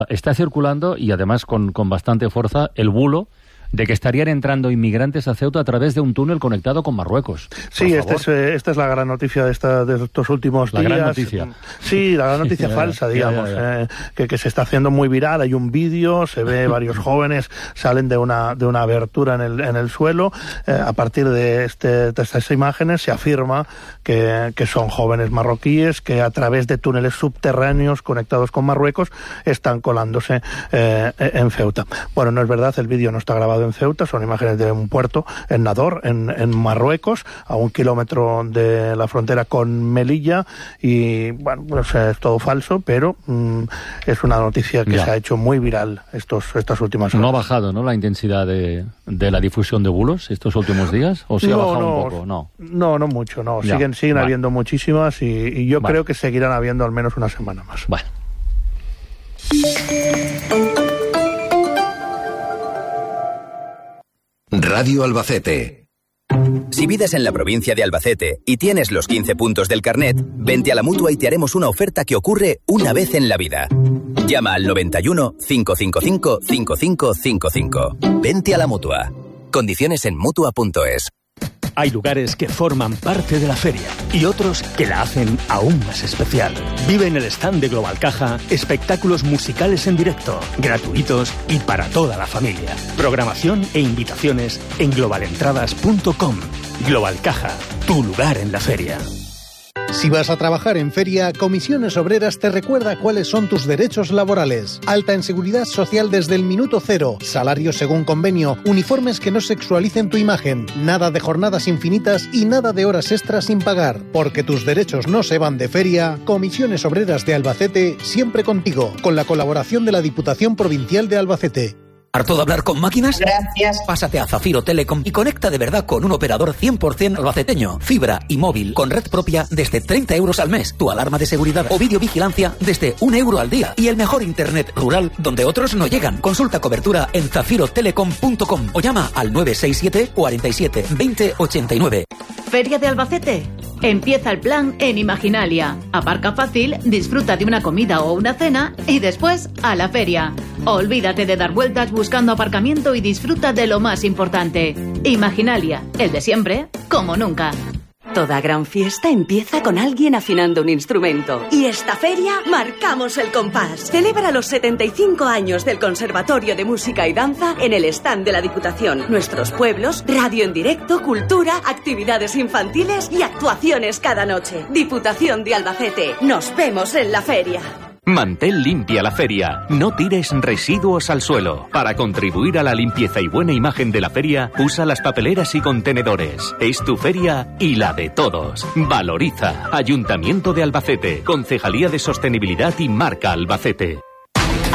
Está circulando, y además con bastante fuerza, el bulo de que estarían entrando inmigrantes a Ceuta a través de un túnel conectado con Marruecos. Sí, esta es la gran noticia de estos últimos días. La gran noticia. Sí, la gran noticia falsa, digamos, que se está haciendo muy viral. Hay un vídeo, se ve varios jóvenes, salen de una abertura en el suelo. A partir de estas imágenes se afirma que son jóvenes marroquíes que a través de túneles subterráneos conectados con Marruecos están colándose en Ceuta. Bueno, no es verdad, el vídeo no está grabado en Ceuta, son imágenes de un puerto en Nador, en Marruecos, a 1 kilómetro de la frontera con Melilla, y bueno, pues es todo falso, pero es una noticia que se ha hecho muy viral estas últimas horas. ¿No ha bajado, no, la intensidad de la difusión de bulos estos últimos días? ¿O sí ha bajado un poco? No mucho, no. Siguen habiendo muchísimas, y yo creo que seguirán habiendo al menos una semana más. Bueno. Radio Albacete. Si vives en la provincia de Albacete y tienes los 15 puntos del carnet, vente a la Mutua y te haremos una oferta que ocurre una vez en la vida. Llama al 91 555 5555. Vente a la Mutua. Condiciones en Mutua.es. Hay lugares que forman parte de la feria y otros que la hacen aún más especial. Vive en el stand de Global Caja espectáculos musicales en directo, gratuitos y para toda la familia. Programación e invitaciones en globalentradas.com. Global Caja, tu lugar en la feria. Si vas a trabajar en feria, Comisiones Obreras te recuerda cuáles son tus derechos laborales. Alta en seguridad social desde el minuto cero, salarios según convenio, uniformes que no sexualicen tu imagen, nada de jornadas infinitas y nada de horas extras sin pagar. Porque tus derechos no se van de feria, Comisiones Obreras de Albacete siempre contigo, con la colaboración de la Diputación Provincial de Albacete. ¿Harto de hablar con máquinas? Gracias. Pásate a Zafiro Telecom y conecta de verdad con un operador 100% albaceteño. Fibra y móvil con red propia desde 30 euros al mes. Tu alarma de seguridad o videovigilancia desde 1 euro al día. Y el mejor internet rural donde otros no llegan. Consulta cobertura en zafirotelecom.com o llama al 967 47 20 89. Feria de Albacete. Empieza el plan en Imaginalia. Aparca fácil, disfruta de una comida o una cena y después a la feria. Olvídate de dar vueltas buscando aparcamiento y disfruta de lo más importante. Imaginalia, el de siempre, como nunca. Toda gran fiesta empieza con alguien afinando un instrumento. Y esta feria marcamos el compás. Celebra los 75 años del Conservatorio de Música y Danza en el stand de la Diputación. Nuestros pueblos, radio en directo, cultura, actividades infantiles y actuaciones cada noche. Diputación de Albacete. Nos vemos en la feria. Mantén limpia la feria. No tires residuos al suelo. Para contribuir a la limpieza y buena imagen de la feria, usa las papeleras y contenedores. Es tu feria y la de todos. Valoriza. Ayuntamiento de Albacete. Concejalía de Sostenibilidad y Marca Albacete.